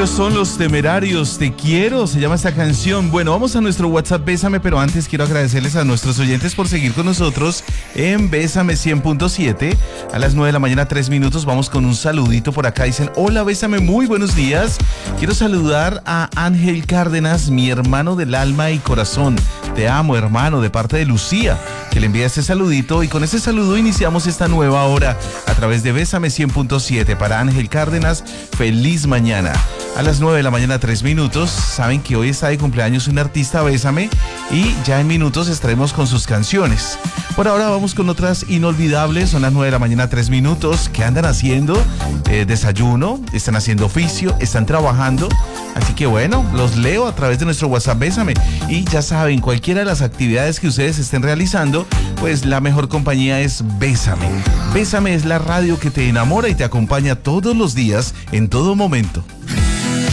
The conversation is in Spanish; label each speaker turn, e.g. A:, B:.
A: Ellos son Los Temerarios, Te Quiero, se llama esta canción. Bueno, vamos a nuestro WhatsApp Bésame, pero antes quiero agradecerles a nuestros oyentes por seguir con nosotros en Bésame 100.7. A las 9 de la mañana, 3 minutos, vamos con un saludito por acá. Dicen, hola Bésame, muy buenos días. Quiero saludar a Ángel Cárdenas, mi hermano del alma y corazón. Te amo, hermano, de parte de Lucía, que le envía este saludito, y con ese saludo iniciamos esta nueva hora a través de Bésame 100.7. Para Ángel Cárdenas, feliz mañana. A las 9 de la mañana, 3 minutos, saben que hoy está de cumpleaños un artista, Bésame, y ya en minutos estaremos con sus canciones. Por ahora vamos con otras inolvidables. Son las 9 de la mañana, 3 minutos. ¿Qué andan haciendo? Desayuno, están haciendo oficio, están trabajando. Así que bueno, los leo a través de nuestro WhatsApp Bésame. Y ya saben, cualquiera de las actividades que ustedes estén realizando, pues la mejor compañía es Bésame. Bésame es la radio que te enamora y te acompaña todos los días, en todo momento.